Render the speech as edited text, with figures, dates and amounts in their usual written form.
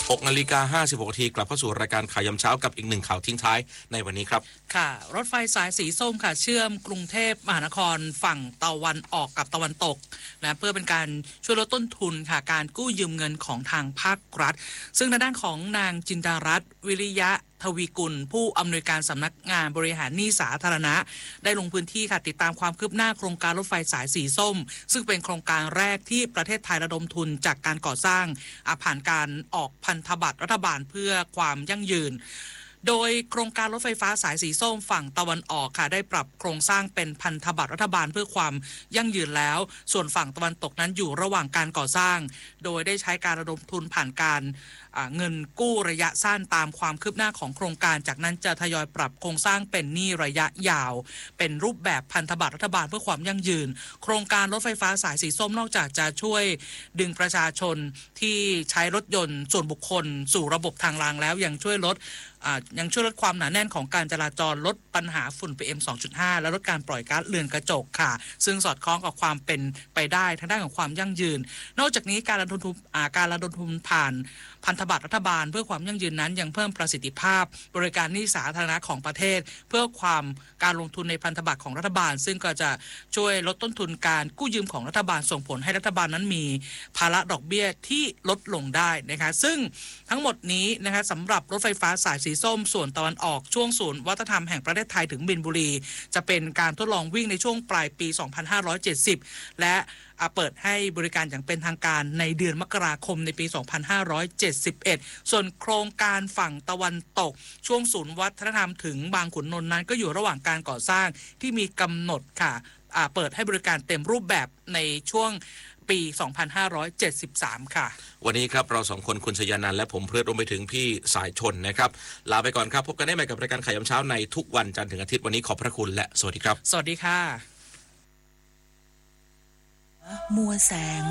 6:56 น.กลับเข้าสู่รายการข่าวยามเช้ากับอีกหนึ่งข่าวทิ้งท้ายในวันนี้ครับค่ะรถไฟสายสีส้มค่ะเชื่อมกรุงเทพมหานครฝั่งตะวันออกกับตะวันตกนะเพื่อเป็นการช่วยลดต้นทุนค่ะการกู้ยืมเงินของทางภาครัฐซึ่งในด้านของนางจินดารัตน์วิริยะทวีกุลผู้อำนวยการสำนักงานบริหารหนี้สาธารณะได้ลงพื้นที่ค่ะติดตามความคืบหน้าโครงการรถไฟสายสีส้มซึ่งเป็นโครงการแรกที่ประเทศไทยระดมทุนจากการก่อสร้างผ่านการออกพันธบัตรรัฐบาลเพื่อความยั่งยืนโดยโครงการรถไฟฟ้าสายสีส้มฝั่งตะวันออกค่ะได้ปรับโครงสร้างเป็นพันธบัตรรัฐบาลเพื่อความยั่งยืนแล้วส่วนฝั่งตะวันตกนั้นอยู่ระหว่างการก่อสร้างโดยได้ใช้การระดมทุนผ่านการเงินกู้ระยะสั้นตามความคืบหน้าของโครงการจากนั้นจะทยอยปรับโครงสร้างเป็นหนี้ระยะยาวเป็นรูปแบบพันธบัตรรัฐบาลเพื่อความยั่งยืนโครงการรถไฟฟ้าสายสีส้มนอกจากจะช่วยดึงประชาชนที่ใช้รถยนต์ส่วนบุคคลสู่ระบบทางรางแล้วยังช่วยลดความหนาแน่นของการจราจรลดปัญหาฝุ่น PM 2.5 และลดการปล่อยก๊าซเรือนกระจกค่ะซึ่งสอดคล้องกับความเป็นไปได้ทางด้านของความยั่งยืนนอกจากนี้การระดมทุนผ่านพันธบัตรรัฐบาลเพื่อความยั่งยืนนั้นยังเพิ่มประสิทธิภาพบริการหนี้สาธารณะของประเทศเพื่อการลงทุนในพันธบัตรของรัฐบาลซึ่งก็จะช่วยลดต้นทุนการกู้ยืมของรัฐบาลส่งผลให้รัฐบาลนั้นมีภาระดอกเบี้ยที่ลดลงได้นะคะซึ่งทั้งหมดนี้นะคะสำหรับรถไฟฟ้าสายสีส้มส่วนตะวันออกช่วงศูนย์วัฒนธรรมแห่งประเทศไทยถึงบินบุรีจะเป็นการทดลองวิ่งในช่วงปลายปี 2570 และเปิดให้บริการอย่างเป็นทางการในเดือนมกราคมในปี 2571 ส่วนโครงการฝั่งตะวันตกช่วงศูนย์วัฒนธรรมถึงบางขุนนนท์นั้นก็อยู่ระหว่างการก่อสร้างที่มีกำหนดค่ะเปิดให้บริการเต็มรูปแบบในช่วงปี 2573 ค่ะวันนี้ครับเราสองคนคุณชยานันท์และผมเพื่อนรวมไปถึงพี่สายชนนะครับลาไปก่อนครับพบกันได้ใหม่กับรายการข่าวยามเช้าในทุกวันจันทร์ถึงอาทิตย์วันนี้ขอบพระคุณและสวัสดีครับสวัสดีค่ะมัวแสง